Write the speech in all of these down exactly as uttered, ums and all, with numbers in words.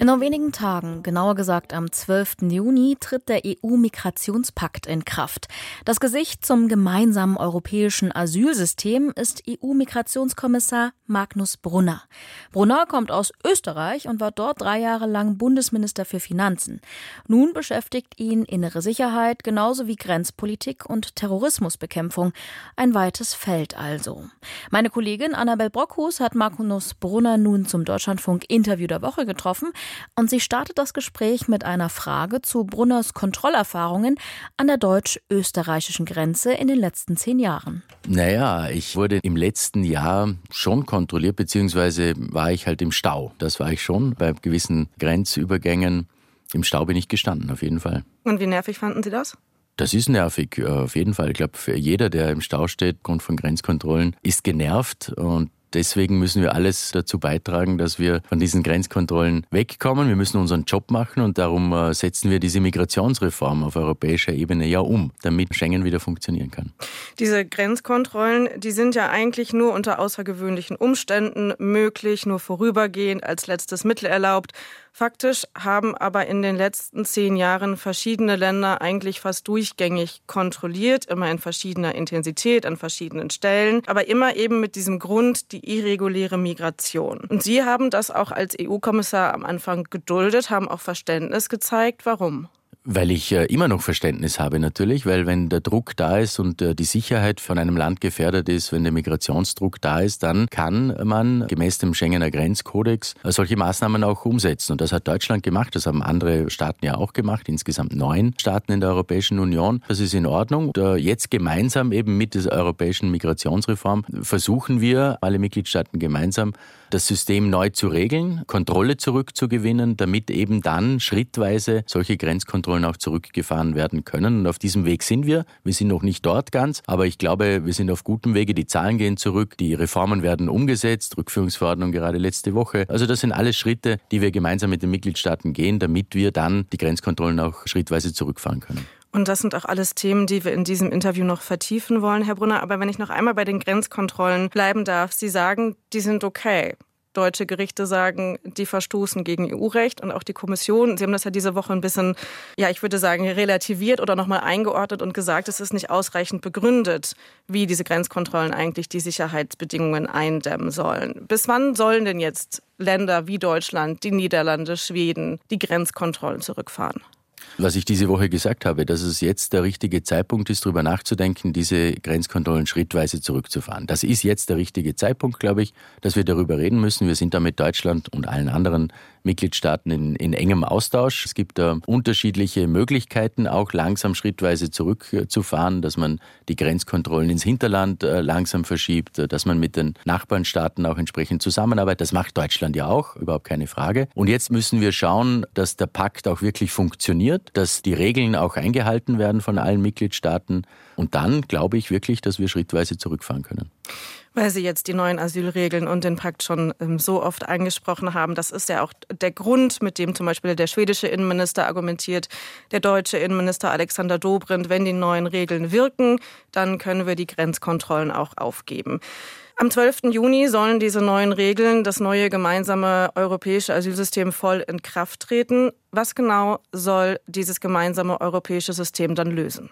In nur wenigen Tagen, genauer gesagt am zwölften Juni, tritt der E U-Migrationspakt in Kraft. Das Gesicht zum gemeinsamen europäischen Asylsystem ist E U-Migrationskommissar Magnus Brunner. Brunner kommt aus Österreich und war dort drei Jahre lang Bundesminister für Finanzen. Nun beschäftigt ihn innere Sicherheit genauso wie Grenzpolitik und Terrorismusbekämpfung. Ein weites Feld also. Meine Kollegin Annabel Brockhus hat Magnus Brunner nun zum Deutschlandfunk-Interview der Woche getroffen. Und sie startet das Gespräch mit einer Frage zu Brunners Kontrollerfahrungen an der deutsch-österreichischen Grenze in den letzten zehn Jahren. Naja, ich wurde im letzten Jahr schon kontrolliert, beziehungsweise war ich halt im Stau. Das war ich schon bei gewissen Grenzübergängen. Im Stau bin ich gestanden, auf jeden Fall. Und wie nervig fanden Sie das? Das ist nervig, auf jeden Fall. Ich glaube, für jeder, der im Stau steht, aufgrund von Grenzkontrollen, ist genervt. Und deswegen müssen wir alles dazu beitragen, dass wir von diesen Grenzkontrollen wegkommen. Wir müssen unseren Job machen und darum setzen wir diese Migrationsreform auf europäischer Ebene ja um, damit Schengen wieder funktionieren kann. Diese Grenzkontrollen, die sind ja eigentlich nur unter außergewöhnlichen Umständen möglich, nur vorübergehend als letztes Mittel erlaubt. Faktisch haben aber in den letzten zehn Jahren verschiedene Länder eigentlich fast durchgängig kontrolliert, immer in verschiedener Intensität, an verschiedenen Stellen, aber immer eben mit diesem Grund, die irreguläre Migration. Und Sie haben das auch als E U-Kommissar am Anfang geduldet, haben auch Verständnis gezeigt. Warum? Weil ich äh, immer noch Verständnis habe natürlich, weil wenn der Druck da ist und äh, die Sicherheit von einem Land gefährdet ist, wenn der Migrationsdruck da ist, dann kann man gemäß dem Schengener Grenzkodex äh, solche Maßnahmen auch umsetzen. Und das hat Deutschland gemacht, das haben andere Staaten ja auch gemacht, insgesamt neun Staaten in der Europäischen Union. Das ist in Ordnung. Und, äh, jetzt gemeinsam eben mit der europäischen Migrationsreform versuchen wir, alle Mitgliedstaaten gemeinsam, das System neu zu regeln, Kontrolle zurückzugewinnen, damit eben dann schrittweise solche Grenzkontrollen auch zurückgefahren werden können. Und auf diesem Weg sind wir. Wir sind noch nicht dort ganz, aber ich glaube, wir sind auf gutem Wege. Die Zahlen gehen zurück, die Reformen werden umgesetzt, Rückführungsverordnung gerade letzte Woche. Also das sind alles Schritte, die wir gemeinsam mit den Mitgliedstaaten gehen, damit wir dann die Grenzkontrollen auch schrittweise zurückfahren können. Und das sind auch alles Themen, die wir in diesem Interview noch vertiefen wollen, Herr Brunner. Aber wenn ich noch einmal bei den Grenzkontrollen bleiben darf, Sie sagen, die sind okay. Deutsche Gerichte sagen, die verstoßen gegen E U-Recht und auch die Kommission. Sie haben das ja diese Woche ein bisschen, ja, ich würde sagen, relativiert oder nochmal eingeordnet und gesagt, es ist nicht ausreichend begründet, wie diese Grenzkontrollen eigentlich die Sicherheitsbedingungen eindämmen sollen. Bis wann sollen denn jetzt Länder wie Deutschland, die Niederlande, Schweden die Grenzkontrollen zurückfahren? Was ich diese Woche gesagt habe, dass es jetzt der richtige Zeitpunkt ist, darüber nachzudenken, diese Grenzkontrollen schrittweise zurückzufahren. Das ist jetzt der richtige Zeitpunkt, glaube ich, dass wir darüber reden müssen. Wir sind da mit Deutschland und allen anderen Mitgliedstaaten in, in engem Austausch. Es gibt da unterschiedliche Möglichkeiten, auch langsam schrittweise zurückzufahren, dass man die Grenzkontrollen ins Hinterland äh, langsam verschiebt, dass man mit den Nachbarstaaten auch entsprechend zusammenarbeitet. Das macht Deutschland ja auch, überhaupt keine Frage. Und jetzt müssen wir schauen, dass der Pakt auch wirklich funktioniert, dass die Regeln auch eingehalten werden von allen Mitgliedstaaten. Und dann glaube ich wirklich, dass wir schrittweise zurückfahren können. Weil Sie jetzt die neuen Asylregeln und den Pakt schon ähm, so oft angesprochen haben, das ist ja auch der Grund, mit dem zum Beispiel der schwedische Innenminister argumentiert, der deutsche Innenminister Alexander Dobrindt, wenn die neuen Regeln wirken, dann können wir die Grenzkontrollen auch aufgeben. Am zwölften Juni sollen diese neuen Regeln, das neue gemeinsame europäische Asylsystem voll in Kraft treten. Was genau soll dieses gemeinsame europäische System dann lösen?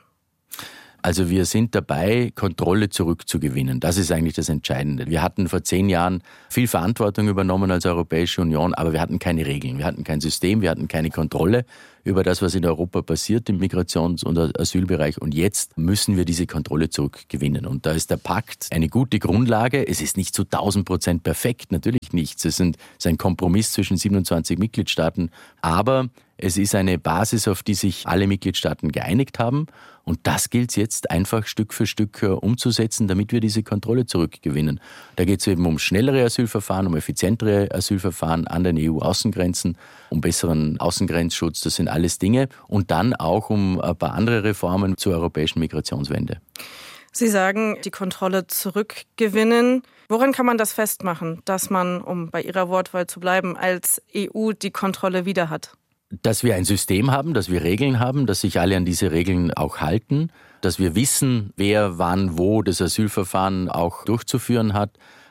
Also wir sind dabei, Kontrolle zurückzugewinnen. Das ist eigentlich das Entscheidende. Wir hatten vor zehn Jahren viel Verantwortung übernommen als Europäische Union, aber wir hatten keine Regeln, wir hatten kein System, wir hatten keine Kontrolle über das, was in Europa passiert im Migrations- und Asylbereich. Und jetzt müssen wir diese Kontrolle zurückgewinnen. Und da ist der Pakt eine gute Grundlage. Es ist nicht zu tausend Prozent perfekt, natürlich nicht. Es ist ein Kompromiss zwischen siebenundzwanzig Mitgliedstaaten, aber es ist eine Basis, auf die sich alle Mitgliedstaaten geeinigt haben. Und das gilt es jetzt einfach Stück für Stück umzusetzen, damit wir diese Kontrolle zurückgewinnen. Da geht es eben um schnellere Asylverfahren, um effizientere Asylverfahren an den E U-Außengrenzen, um besseren Außengrenzschutz. Das sind alles Dinge. Und dann auch um ein paar andere Reformen zur europäischen Migrationswende. Sie sagen, die Kontrolle zurückgewinnen. Woran kann man das festmachen, dass man, um bei Ihrer Wortwahl zu bleiben, als E U die Kontrolle wieder hat? Dass wir ein System haben, dass wir Regeln haben, dass sich alle an diese Regeln auch halten, dass wir wissen, wer wann wo das Asylverfahren auch durchzuführen hat,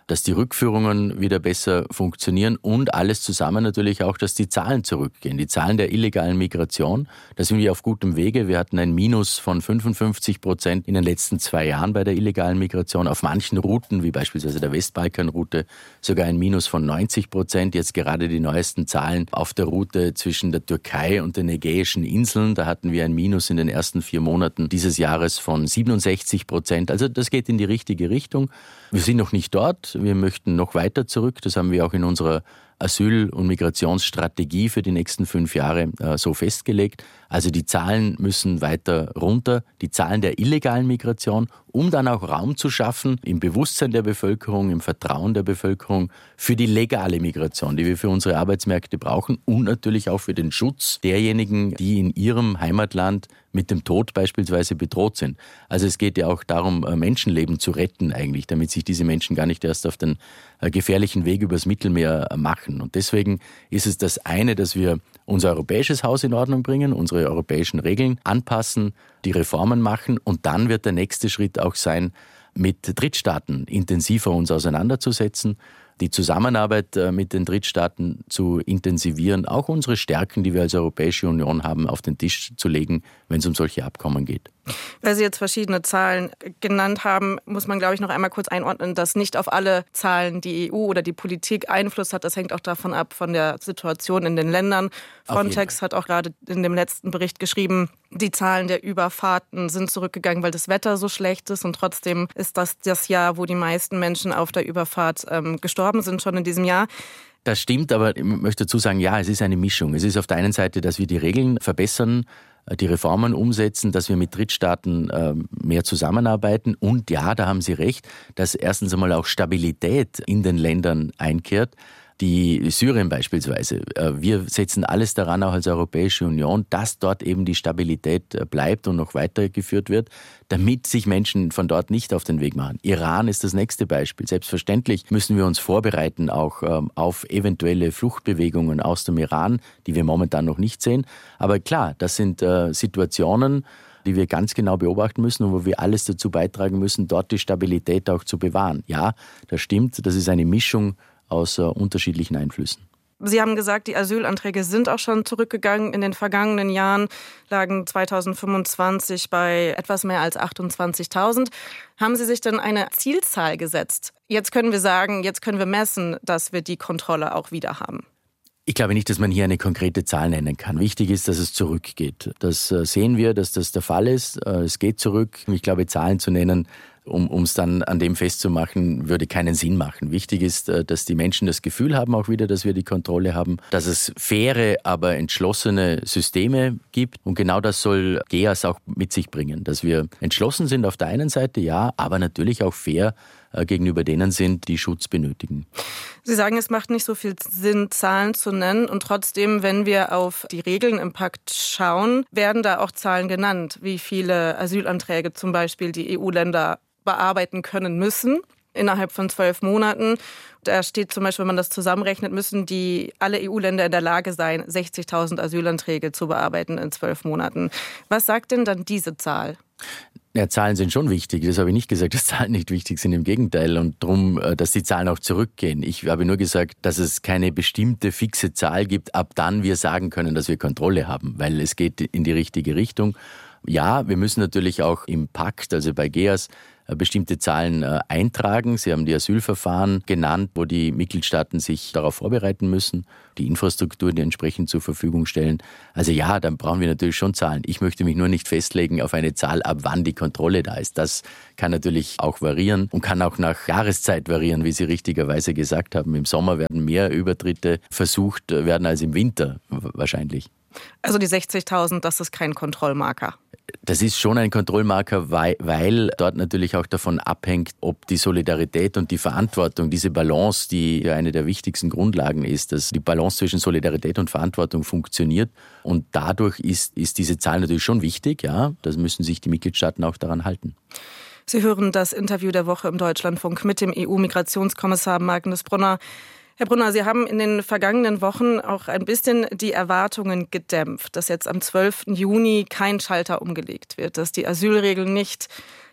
dass die Rückführungen wieder besser funktionieren und alles zusammen natürlich auch, dass die Zahlen zurückgehen. Die Zahlen der illegalen Migration, da sind wir auf gutem Wege. Wir hatten ein Minus von fünfundfünfzig Prozent in den letzten zwei Jahren bei der illegalen Migration. Auf manchen Routen, wie beispielsweise der Westbalkanroute, sogar ein Minus von neunzig Prozent. Jetzt gerade die neuesten Zahlen auf der Route zwischen der Türkei und den Ägäischen Inseln. Da hatten wir ein Minus in den ersten vier Monaten dieses Jahres von siebenundsechzig Prozent. Also das geht in die richtige Richtung. Wir sind noch nicht dort. Wir möchten noch weiter zurück. Das haben wir auch in unserer Asyl- und Migrationsstrategie für die nächsten fünf Jahre äh, so festgelegt. Also die Zahlen müssen weiter runter, die Zahlen der illegalen Migration, um dann auch Raum zu schaffen im Bewusstsein der Bevölkerung, im Vertrauen der Bevölkerung für die legale Migration, die wir für unsere Arbeitsmärkte brauchen und natürlich auch für den Schutz derjenigen, die in ihrem Heimatland mit dem Tod beispielsweise bedroht sind. Also es geht ja auch darum, Menschenleben zu retten eigentlich, damit sich diese Menschen gar nicht erst auf den gefährlichen Weg übers Mittelmeer machen. Und deswegen ist es das eine, dass wir unser europäisches Haus in Ordnung bringen, unsere europäischen Regeln anpassen, die Reformen machen und dann wird der nächste Schritt auch sein, mit Drittstaaten intensiver uns auseinanderzusetzen, die Zusammenarbeit mit den Drittstaaten zu intensivieren, auch unsere Stärken, die wir als Europäische Union haben, auf den Tisch zu legen, wenn es um solche Abkommen geht. Weil Sie jetzt verschiedene Zahlen genannt haben, muss man, glaube ich, noch einmal kurz einordnen, dass nicht auf alle Zahlen die E U oder die Politik Einfluss hat. Das hängt auch davon ab, von der Situation in den Ländern. Frontex hat auch gerade in dem letzten Bericht geschrieben, die Zahlen der Überfahrten sind zurückgegangen, weil das Wetter so schlecht ist. Und trotzdem ist das das Jahr, wo die meisten Menschen auf der Überfahrt ähm, gestorben sind, schon in diesem Jahr. Das stimmt, aber ich möchte dazu sagen, ja, es ist eine Mischung. Es ist auf der einen Seite, dass wir die Regeln verbessern, die Reformen umsetzen, dass wir mit Drittstaaten äh, mehr zusammenarbeiten. Und ja, da haben Sie recht, dass erstens einmal auch Stabilität in den Ländern einkehrt. Die Syrien beispielsweise. Wir setzen alles daran, auch als Europäische Union, dass dort eben die Stabilität bleibt und noch weitergeführt wird, damit sich Menschen von dort nicht auf den Weg machen. Iran ist das nächste Beispiel. Selbstverständlich müssen wir uns vorbereiten auch auf eventuelle Fluchtbewegungen aus dem Iran, die wir momentan noch nicht sehen. Aber klar, das sind Situationen, die wir ganz genau beobachten müssen und wo wir alles dazu beitragen müssen, dort die Stabilität auch zu bewahren. Ja, das stimmt, das ist eine Mischung aus uh, unterschiedlichen Einflüssen. Sie haben gesagt, die Asylanträge sind auch schon zurückgegangen. In den vergangenen Jahren lagen zweitausendfünfundzwanzig bei etwas mehr als achtundzwanzigtausend. Haben Sie sich denn eine Zielzahl gesetzt? Jetzt können wir sagen, jetzt können wir messen, dass wir die Kontrolle auch wieder haben. Ich glaube nicht, dass man hier eine konkrete Zahl nennen kann. Wichtig ist, dass es zurückgeht. Das sehen wir, dass das der Fall ist. Es geht zurück. Ich glaube, Zahlen zu nennen, um es dann an dem festzumachen, würde keinen Sinn machen. Wichtig ist, dass die Menschen das Gefühl haben auch wieder, dass wir die Kontrolle haben, dass es faire, aber entschlossene Systeme gibt. Und genau das soll G E A S auch mit sich bringen, dass wir entschlossen sind auf der einen Seite, ja, aber natürlich auch fair gegenüber denen sind, die Schutz benötigen. Sie sagen, es macht nicht so viel Sinn, Zahlen zu nennen. Und trotzdem, wenn wir auf die Regeln im Pakt schauen, werden da auch Zahlen genannt, wie viele Asylanträge zum Beispiel die E U-Länder bearbeiten können müssen innerhalb von zwölf Monaten. Da steht zum Beispiel, wenn man das zusammenrechnet, müssen die alle E U-Länder in der Lage sein, sechzigtausend Asylanträge zu bearbeiten in zwölf Monaten. Was sagt denn dann diese Zahl? Ja, Zahlen sind schon wichtig. Das habe ich nicht gesagt, dass Zahlen nicht wichtig sind. Im Gegenteil. Und darum, dass die Zahlen auch zurückgehen. Ich habe nur gesagt, dass es keine bestimmte fixe Zahl gibt, ab dann wir sagen können, dass wir Kontrolle haben. Weil es geht in die richtige Richtung. Ja, wir müssen natürlich auch im Pakt, also bei G E A S, bestimmte Zahlen eintragen. Sie haben die Asylverfahren genannt, wo die Mitgliedstaaten sich darauf vorbereiten müssen, die Infrastruktur, die entsprechend zur Verfügung stellen. Also ja, dann brauchen wir natürlich schon Zahlen. Ich möchte mich nur nicht festlegen auf eine Zahl, ab wann die Kontrolle da ist. Das kann natürlich auch variieren und kann auch nach Jahreszeit variieren, wie Sie richtigerweise gesagt haben. Im Sommer werden mehr Übertritte versucht werden als im Winter wahrscheinlich. Also die sechzigtausend, das ist kein Kontrollmarker. Das ist schon ein Kontrollmarker, weil, weil dort natürlich auch davon abhängt, ob die Solidarität und die Verantwortung, diese Balance, die ja eine der wichtigsten Grundlagen ist, dass die Balance zwischen Solidarität und Verantwortung funktioniert. Und dadurch ist, ist diese Zahl natürlich schon wichtig. Ja, das müssen sich die Mitgliedstaaten auch daran halten. Sie hören das Interview der Woche im Deutschlandfunk mit dem E U-Migrationskommissar Magnus Brunner. Herr Brunner, Sie haben in den vergangenen Wochen auch ein bisschen die Erwartungen gedämpft, dass jetzt am zwölften Juni kein Schalter umgelegt wird, dass die Asylregeln nicht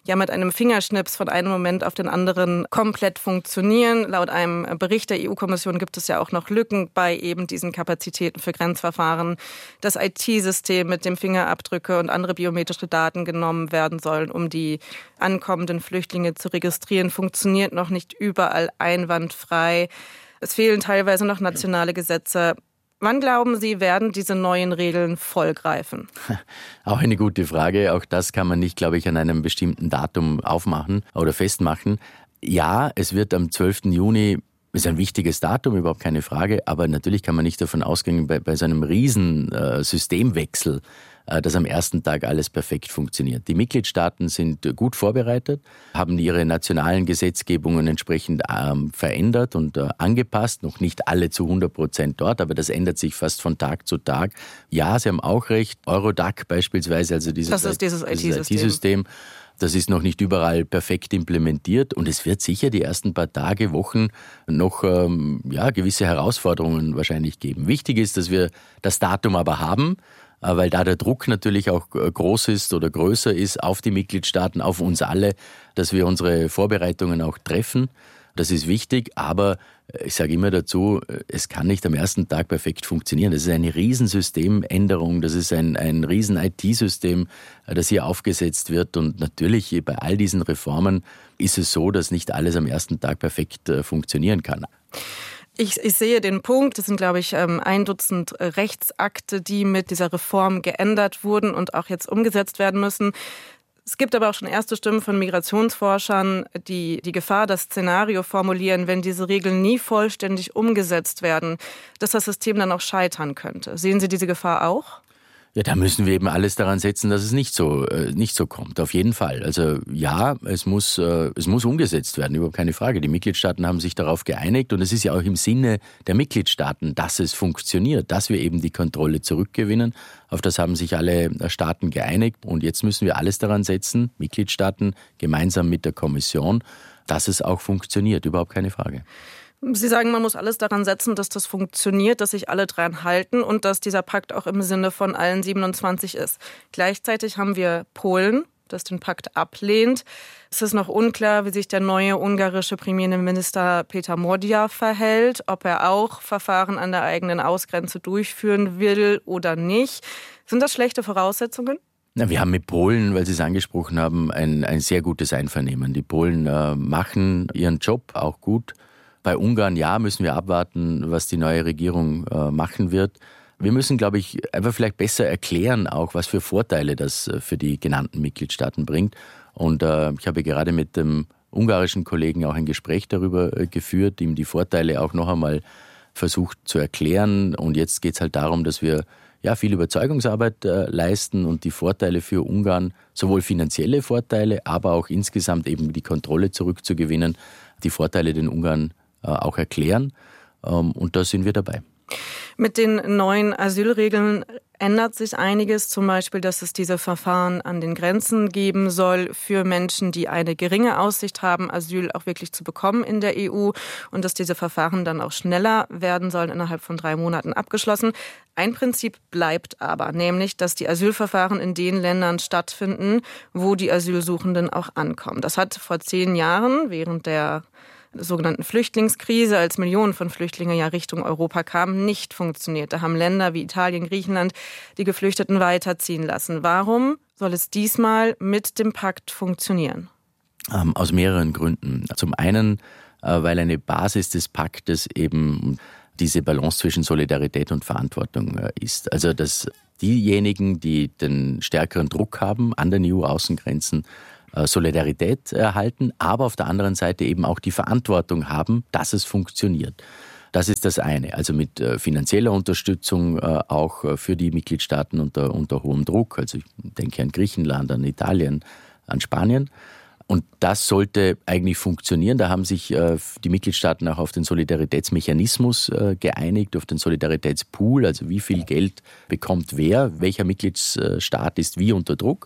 ja mit einem Fingerschnips von einem Moment auf den anderen komplett funktionieren. Laut einem Bericht der E U-Kommission gibt es ja auch noch Lücken bei eben diesen Kapazitäten für Grenzverfahren. Das I T-System, mit dem Fingerabdrücke und andere biometrische Daten genommen werden sollen, um die ankommenden Flüchtlinge zu registrieren, funktioniert noch nicht überall einwandfrei. Es fehlen teilweise noch nationale Gesetze. Wann glauben Sie, werden diese neuen Regeln voll greifen? Auch eine gute Frage. Auch das kann man nicht, glaube ich, an einem bestimmten Datum aufmachen oder festmachen. Ja, es wird am zwölften Juni, ist ein wichtiges Datum, überhaupt keine Frage, aber natürlich kann man nicht davon ausgehen, bei, bei so einem riesen äh, Systemwechsel, äh, dass am ersten Tag alles perfekt funktioniert. Die Mitgliedstaaten sind gut vorbereitet, haben ihre nationalen Gesetzgebungen entsprechend ähm, verändert und äh, angepasst, noch nicht alle zu hundert Prozent dort, aber das ändert sich fast von Tag zu Tag. Ja, Sie haben auch recht, Eurodac beispielsweise, also dieses, das ist dieses, dieses I T-System. I T-System, das ist noch nicht überall perfekt implementiert und es wird sicher die ersten paar Tage, Wochen noch ähm, ja, gewisse Herausforderungen wahrscheinlich geben. Wichtig ist, dass wir das Datum aber haben, äh, weil da der Druck natürlich auch groß ist oder größer ist auf die Mitgliedstaaten, auf uns alle, dass wir unsere Vorbereitungen auch treffen. Das ist wichtig, aber ich sage immer dazu, es kann nicht am ersten Tag perfekt funktionieren. Das ist eine Riesensystemänderung, das ist ein, ein riesen I T-System, das hier aufgesetzt wird. Und natürlich bei all diesen Reformen ist es so, dass nicht alles am ersten Tag perfekt funktionieren kann. Ich, ich sehe den Punkt. Das sind, glaube ich, ein Dutzend Rechtsakte, die mit dieser Reform geändert wurden und auch jetzt umgesetzt werden müssen. Es gibt aber auch schon erste Stimmen von Migrationsforschern, die die Gefahr, das Szenario formulieren, wenn diese Regeln nie vollständig umgesetzt werden, dass das System dann auch scheitern könnte. Sehen Sie diese Gefahr auch? Ja, da müssen wir eben alles daran setzen, dass es nicht so äh, nicht so kommt. Auf jeden Fall. Also ja, es muss äh, es muss umgesetzt werden, überhaupt keine Frage. Die Mitgliedstaaten haben sich darauf geeinigt und es ist ja auch im Sinne der Mitgliedstaaten, dass es funktioniert, dass wir eben die Kontrolle zurückgewinnen. Auf das haben sich alle Staaten geeinigt und jetzt müssen wir alles daran setzen, Mitgliedstaaten gemeinsam mit der Kommission, dass es auch funktioniert, überhaupt keine Frage. Sie sagen, man muss alles daran setzen, dass das funktioniert, dass sich alle dran halten und dass dieser Pakt auch im Sinne von allen siebenundzwanzig ist. Gleichzeitig haben wir Polen, das den Pakt ablehnt. Es ist noch unklar, wie sich der neue ungarische Premierminister Peter Modia verhält, ob er auch Verfahren an der eigenen Ausgrenze durchführen will oder nicht. Sind das schlechte Voraussetzungen? Na, wir haben mit Polen, weil Sie es angesprochen haben, ein, ein sehr gutes Einvernehmen. Die Polen äh, machen ihren Job auch gut. Bei Ungarn, ja, müssen wir abwarten, was die neue Regierung äh, machen wird. Wir müssen, glaube ich, einfach vielleicht besser erklären, auch was für Vorteile das äh, für die genannten Mitgliedstaaten bringt. Und äh, ich habe gerade mit dem ungarischen Kollegen auch ein Gespräch darüber äh, geführt, ihm die Vorteile auch noch einmal versucht zu erklären. Und jetzt geht es halt darum, dass wir ja viel Überzeugungsarbeit äh, leisten und die Vorteile für Ungarn, sowohl finanzielle Vorteile, aber auch insgesamt eben die Kontrolle zurückzugewinnen, die Vorteile den Ungarn auch erklären. Und da sind wir dabei. Mit den neuen Asylregeln ändert sich einiges, zum Beispiel, dass es diese Verfahren an den Grenzen geben soll für Menschen, die eine geringe Aussicht haben, Asyl auch wirklich zu bekommen in der E U und dass diese Verfahren dann auch schneller werden sollen, innerhalb von drei Monaten abgeschlossen. Ein Prinzip bleibt aber, nämlich, dass die Asylverfahren in den Ländern stattfinden, wo die Asylsuchenden auch ankommen. Das hat vor zehn Jahren während der sogenannten Flüchtlingskrise, als Millionen von Flüchtlingen ja Richtung Europa kamen, nicht funktioniert. Da haben Länder wie Italien, Griechenland die Geflüchteten weiterziehen lassen. Warum soll es diesmal mit dem Pakt funktionieren? Ähm, aus mehreren Gründen. Zum einen, äh, weil eine Basis des Paktes eben diese Balance zwischen Solidarität und Verantwortung äh, ist. Also dass diejenigen, die den stärkeren Druck haben an den E U-Außengrenzen, Solidarität erhalten, aber auf der anderen Seite eben auch die Verantwortung haben, dass es funktioniert. Das ist das eine. Also mit finanzieller Unterstützung auch für die Mitgliedstaaten unter, unter hohem Druck. Also ich denke an Griechenland, an Italien, an Spanien. Und das sollte eigentlich funktionieren. Da haben sich die Mitgliedstaaten auch auf den Solidaritätsmechanismus geeinigt, auf den Solidaritätspool, also wie viel Geld bekommt wer, welcher Mitgliedstaat ist wie unter Druck.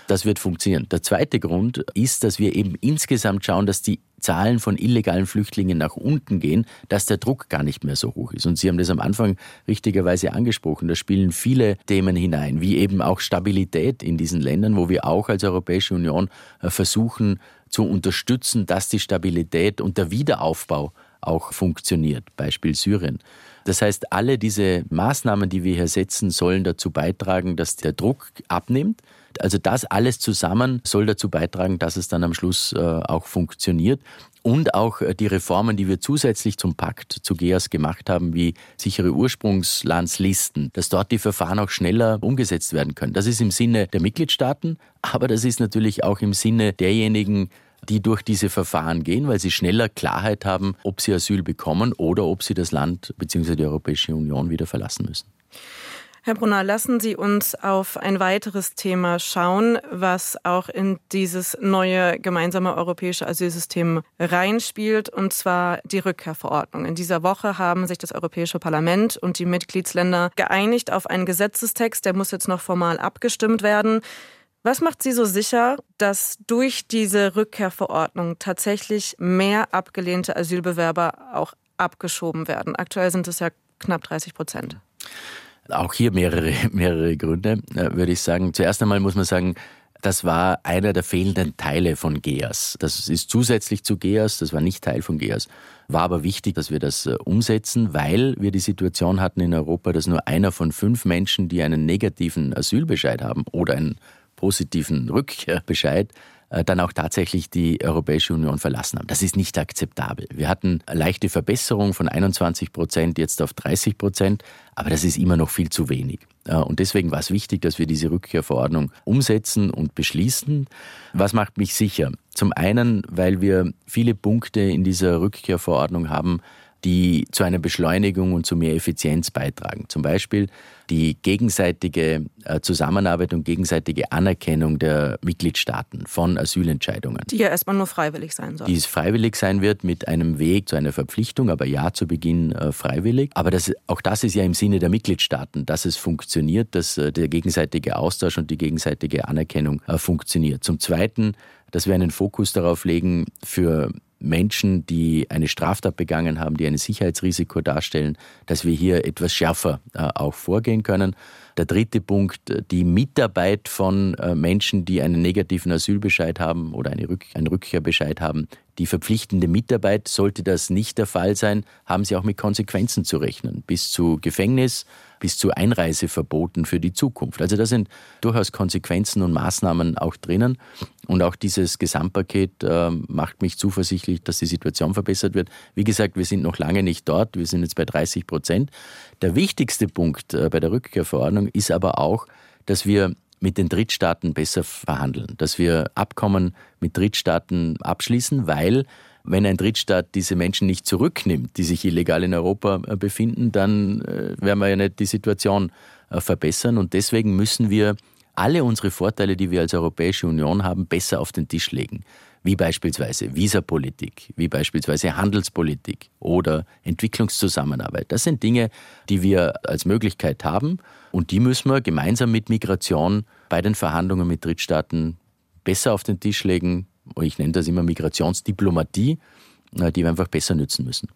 Das wird funktionieren. Der zweite Grund ist, dass wir eben insgesamt schauen, dass die Zahlen von illegalen Flüchtlingen nach unten gehen, dass der Druck gar nicht mehr so hoch ist. Und Sie haben das am Anfang richtigerweise angesprochen. Da spielen viele Themen hinein, wie eben auch Stabilität in diesen Ländern, wo wir auch als Europäische Union versuchen zu unterstützen, dass die Stabilität und der Wiederaufbau auch funktioniert. Beispiel Syrien. Das heißt, alle diese Maßnahmen, die wir hier setzen, sollen dazu beitragen, dass der Druck abnimmt. Also das alles zusammen soll dazu beitragen, dass es dann am Schluss äh, auch funktioniert. Und auch die Reformen, die wir zusätzlich zum Pakt zu G E A S gemacht haben, wie sichere Ursprungslandslisten, dass dort die Verfahren auch schneller umgesetzt werden können. Das ist im Sinne der Mitgliedstaaten, aber das ist natürlich auch im Sinne derjenigen, die durch diese Verfahren gehen, weil sie schneller Klarheit haben, ob sie Asyl bekommen oder ob sie das Land bzw. die Europäische Union wieder verlassen müssen. Herr Brunner, lassen Sie uns auf ein weiteres Thema schauen, was auch in dieses neue gemeinsame europäische Asylsystem reinspielt, und zwar die Rückkehrverordnung. In dieser Woche haben sich das Europäische Parlament und die Mitgliedsländer geeinigt auf einen Gesetzestext, der muss jetzt noch formal abgestimmt werden. Was macht Sie so sicher, dass durch diese Rückkehrverordnung tatsächlich mehr abgelehnte Asylbewerber auch abgeschoben werden? Aktuell sind es ja knapp dreißig Prozent. Auch hier mehrere, mehrere Gründe, würde ich sagen. Zuerst einmal muss man sagen, das war einer der fehlenden Teile von G E A S. Das ist zusätzlich zu G E A S, das war nicht Teil von G E A S. War aber wichtig, dass wir das umsetzen, weil wir die Situation hatten in Europa, dass nur einer von fünf Menschen, die einen negativen Asylbescheid haben oder einen positiven Rückkehrbescheid, dann auch tatsächlich die Europäische Union verlassen haben. Das ist nicht akzeptabel. Wir hatten eine leichte Verbesserung von einundzwanzig Prozent jetzt auf dreißig Prozent, aber das ist immer noch viel zu wenig. Und deswegen war es wichtig, dass wir diese Rückkehrverordnung umsetzen und beschließen. Was macht mich sicher? Zum einen, weil wir viele Punkte in dieser Rückkehrverordnung haben, die zu einer Beschleunigung und zu mehr Effizienz beitragen. Zum Beispiel die gegenseitige Zusammenarbeit und gegenseitige Anerkennung der Mitgliedstaaten von Asylentscheidungen. Die ja erstmal nur freiwillig sein soll. Die es freiwillig sein wird mit einem Weg zu einer Verpflichtung, aber ja zu Beginn äh, freiwillig. Aber das, auch das ist ja im Sinne der Mitgliedstaaten, dass es funktioniert, dass äh, der gegenseitige Austausch und die gegenseitige Anerkennung äh, funktioniert. Zum Zweiten, dass wir einen Fokus darauf legen, für Menschen, die eine Straftat begangen haben, die ein Sicherheitsrisiko darstellen, dass wir hier etwas schärfer äh, auch vorgehen können. Der dritte Punkt, die Mitarbeit von äh, Menschen, die einen negativen Asylbescheid haben oder eine Rück- einen Rückkehrbescheid haben. Die verpflichtende Mitarbeit, sollte das nicht der Fall sein, haben sie auch mit Konsequenzen zu rechnen, bis zu Gefängnis, bis zu Einreiseverboten für die Zukunft. Also da sind durchaus Konsequenzen und Maßnahmen auch drinnen. Und auch dieses Gesamtpaket äh, macht mich zuversichtlich, dass die Situation verbessert wird. Wie gesagt, wir sind noch lange nicht dort, wir sind jetzt bei dreißig Prozent. Der wichtigste Punkt äh, bei der Rückkehrverordnung ist aber auch, dass wir mit den Drittstaaten besser verhandeln, dass wir Abkommen mit Drittstaaten abschließen, weil wenn ein Drittstaat diese Menschen nicht zurücknimmt, die sich illegal in Europa befinden, dann äh, werden wir ja nicht die Situation äh, verbessern. Und deswegen müssen wir alle unsere Vorteile, die wir als Europäische Union haben, besser auf den Tisch legen. Wie beispielsweise Visapolitik, wie beispielsweise Handelspolitik oder Entwicklungszusammenarbeit. Das sind Dinge, die wir als Möglichkeit haben und die müssen wir gemeinsam mit Migration bei den Verhandlungen mit Drittstaaten besser auf den Tisch legen. Ich nenne das immer Migrationsdiplomatie, die wir einfach besser nützen müssen.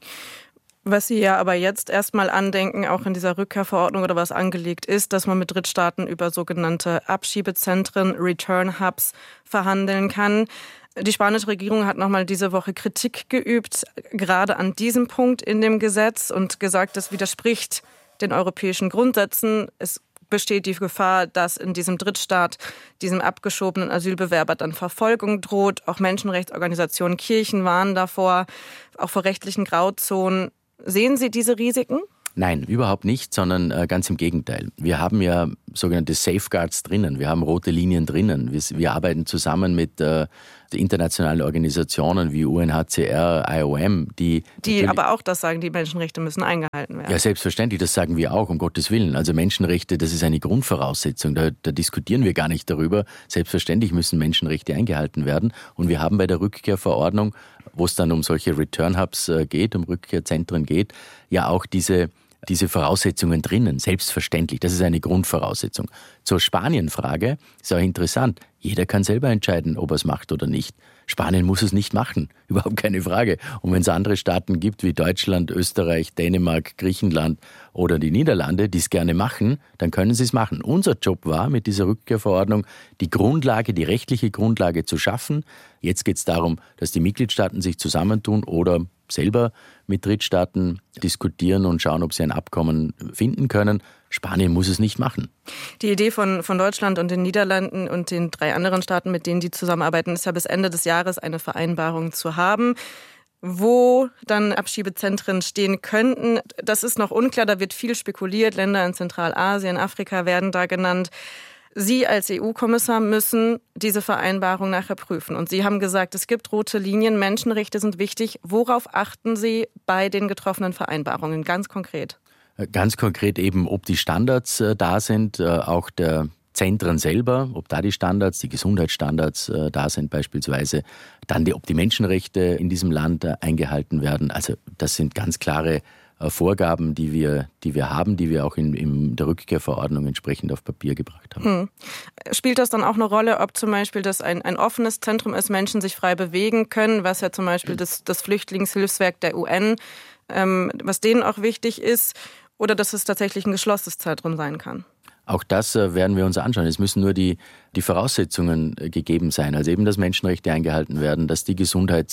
Was Sie ja aber jetzt erstmal andenken, auch in dieser Rückkehrverordnung oder was angelegt ist, dass man mit Drittstaaten über sogenannte Abschiebezentren, Return Hubs, verhandeln kann. Die spanische Regierung hat nochmal diese Woche Kritik geübt, gerade an diesem Punkt in dem Gesetz und gesagt, das widerspricht den europäischen Grundsätzen. Es besteht die Gefahr, dass in diesem Drittstaat diesem abgeschobenen Asylbewerber dann Verfolgung droht. Auch Menschenrechtsorganisationen, Kirchen warnen davor, auch vor rechtlichen Grauzonen. Sehen Sie diese Risiken? Nein, überhaupt nicht, sondern äh, ganz im Gegenteil. Wir haben ja sogenannte Safeguards drinnen, wir haben rote Linien drinnen. Wir, wir arbeiten zusammen mit äh, internationalen Organisationen wie U N H C R, I O M, die... Die aber auch das sagen, die Menschenrechte müssen eingehalten werden. Ja, selbstverständlich, das sagen wir auch, um Gottes Willen. Also Menschenrechte, das ist eine Grundvoraussetzung, da, da diskutieren wir gar nicht darüber. Selbstverständlich müssen Menschenrechte eingehalten werden. Und wir haben bei der Rückkehrverordnung, wo es dann um solche Return Hubs geht, um Rückkehrzentren geht, ja auch diese diese Voraussetzungen drinnen, selbstverständlich. Das ist eine Grundvoraussetzung. Zur Spanien-Frage ist auch interessant. Jeder kann selber entscheiden, ob er es macht oder nicht. Spanien muss es nicht machen, überhaupt keine Frage. Und wenn es andere Staaten gibt wie Deutschland, Österreich, Dänemark, Griechenland oder die Niederlande, die es gerne machen, dann können sie es machen. Unser Job war mit dieser Rückkehrverordnung, die Grundlage, die rechtliche Grundlage zu schaffen. Jetzt geht es darum, dass die Mitgliedstaaten sich zusammentun oder selber mit Drittstaaten diskutieren und schauen, ob sie ein Abkommen finden können. Spanien muss es nicht machen. Die Idee von, von Deutschland und den Niederlanden und den drei anderen Staaten, mit denen die zusammenarbeiten, ist ja bis Ende des Jahres eine Vereinbarung zu haben, wo dann Abschiebezentren stehen könnten. Das ist noch unklar, da wird viel spekuliert. Länder in Zentralasien, Afrika werden da genannt. Sie als E U-Kommissar müssen diese Vereinbarung nachher prüfen. Und Sie haben gesagt, es gibt rote Linien, Menschenrechte sind wichtig. Worauf achten Sie bei den getroffenen Vereinbarungen, ganz konkret? Ganz konkret eben, ob die Standards äh, da sind, äh, auch der Zentren selber, ob da die Standards, die Gesundheitsstandards äh, da sind beispielsweise, dann die, ob die Menschenrechte in diesem Land äh, eingehalten werden. Also das sind ganz klare äh, Vorgaben, die wir, die wir haben, die wir auch in, in der Rückkehrverordnung entsprechend auf Papier gebracht haben. Hm. Spielt das dann auch eine Rolle, ob zum Beispiel das ein, ein offenes Zentrum ist, Menschen sich frei bewegen können, was ja zum Beispiel das, das Flüchtlingshilfswerk der U N, ähm, was denen auch wichtig ist, oder dass es tatsächlich ein geschlossenes Zentrum sein kann? Auch das äh, werden wir uns anschauen. Es müssen nur die, die Voraussetzungen äh, gegeben sein. Also eben, dass Menschenrechte eingehalten werden, dass die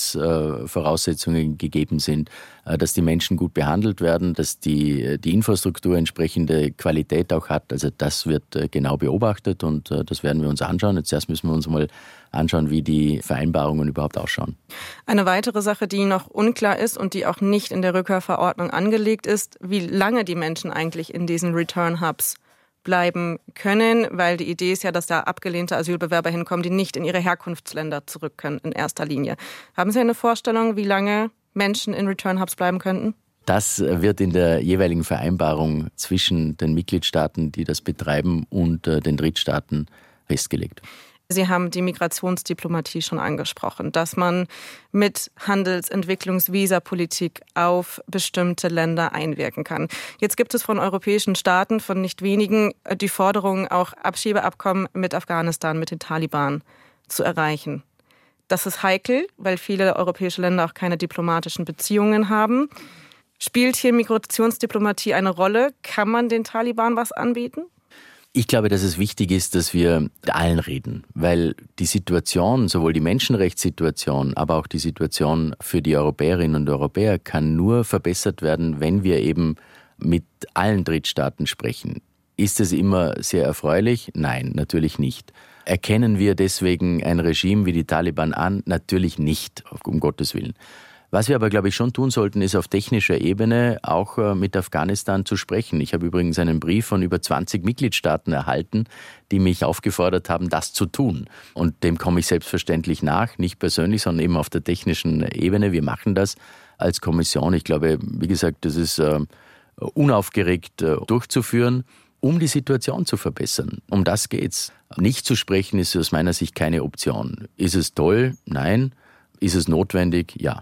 Gesundheitsvoraussetzungen äh, gegeben sind, äh, dass die Menschen gut behandelt werden, dass die, die Infrastruktur entsprechende Qualität auch hat. Also das wird äh, genau beobachtet und äh, das werden wir uns anschauen. Jetzt erst müssen wir uns mal anschauen, wie die Vereinbarungen überhaupt ausschauen. Eine weitere Sache, die noch unklar ist und die auch nicht in der Rückkehrverordnung angelegt ist, wie lange die Menschen eigentlich in diesen Return-Hubs bleiben können, weil die Idee ist ja, dass da abgelehnte Asylbewerber hinkommen, die nicht in ihre Herkunftsländer zurück können in erster Linie. Haben Sie eine Vorstellung, wie lange Menschen in Return-Hubs bleiben könnten? Das wird in der jeweiligen Vereinbarung zwischen den Mitgliedstaaten, die das betreiben, und den Drittstaaten festgelegt. Sie haben die Migrationsdiplomatie schon angesprochen, dass man mit Handels-, Entwicklungs-, Visapolitik auf bestimmte Länder einwirken kann. Jetzt gibt es von europäischen Staaten, von nicht wenigen, die Forderung, auch Abschiebeabkommen mit Afghanistan, mit den Taliban zu erreichen. Das ist heikel, weil viele europäische Länder auch keine diplomatischen Beziehungen haben. Spielt hier Migrationsdiplomatie eine Rolle? Kann man den Taliban was anbieten? Ich glaube, dass es wichtig ist, dass wir mit allen reden, weil die Situation, sowohl die Menschenrechtssituation, aber auch die Situation für die Europäerinnen und Europäer kann nur verbessert werden, wenn wir eben mit allen Drittstaaten sprechen. Ist es immer sehr erfreulich? Nein, natürlich nicht. Erkennen wir deswegen ein Regime wie die Taliban an? Natürlich nicht, um Gottes Willen. Was wir aber, glaube ich, schon tun sollten, ist auf technischer Ebene auch mit Afghanistan zu sprechen. Ich habe übrigens einen Brief von über zwanzig Mitgliedstaaten erhalten, die mich aufgefordert haben, das zu tun. Und dem komme ich selbstverständlich nach, nicht persönlich, sondern eben auf der technischen Ebene. Wir machen das als Kommission. Ich glaube, wie gesagt, das ist äh, unaufgeregt äh, durchzuführen, um die Situation zu verbessern. Um das geht's. Nicht zu sprechen ist aus meiner Sicht keine Option. Ist es toll? Nein. Ist es notwendig? Ja.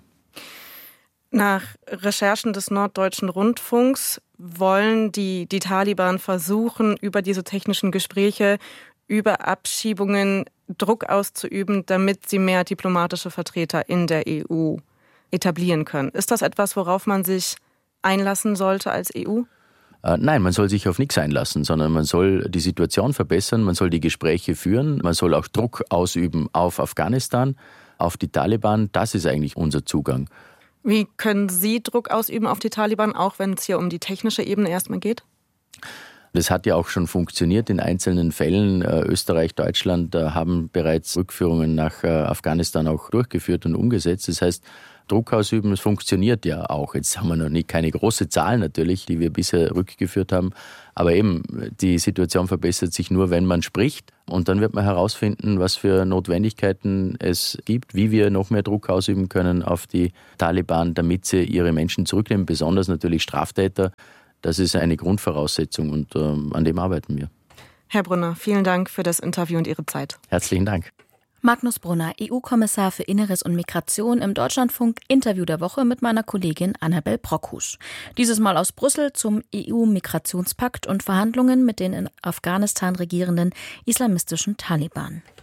Nach Recherchen des Norddeutschen Rundfunks wollen die, die Taliban versuchen, über diese technischen Gespräche, über Abschiebungen Druck auszuüben, damit sie mehr diplomatische Vertreter in der E U etablieren können. Ist das etwas, worauf man sich einlassen sollte als E U? Äh, nein, man soll sich auf nichts einlassen, sondern man soll die Situation verbessern, man soll die Gespräche führen, man soll auch Druck ausüben auf Afghanistan, auf die Taliban. Das ist eigentlich unser Zugang. Wie können Sie Druck ausüben auf die Taliban, auch wenn es hier um die technische Ebene erstmal geht? Das hat ja auch schon funktioniert in einzelnen Fällen. Österreich, Deutschland haben bereits Rückführungen nach Afghanistan auch durchgeführt und umgesetzt. Das heißt, Druck ausüben, es funktioniert ja auch. Jetzt haben wir noch nicht keine große Zahl natürlich, die wir bisher rückgeführt haben. Aber eben, die Situation verbessert sich nur, wenn man spricht. Und dann wird man herausfinden, was für Notwendigkeiten es gibt, wie wir noch mehr Druck ausüben können auf die Taliban, damit sie ihre Menschen zurücknehmen, besonders natürlich Straftäter. Das ist eine Grundvoraussetzung und ähm, an dem arbeiten wir. Herr Brunner, vielen Dank für das Interview und Ihre Zeit. Herzlichen Dank. Magnus Brunner, E U-Kommissar für Inneres und Migration im Deutschlandfunk Interview der Woche mit meiner Kollegin Annabel Brockhusch. Dieses Mal aus Brüssel zum E U-Migrationspakt und Verhandlungen mit den in Afghanistan regierenden islamistischen Taliban.